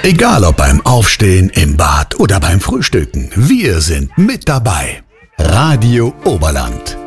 Egal ob beim Aufstehen, im Bad oder beim Frühstücken, wir sind mit dabei. Radio Oberland.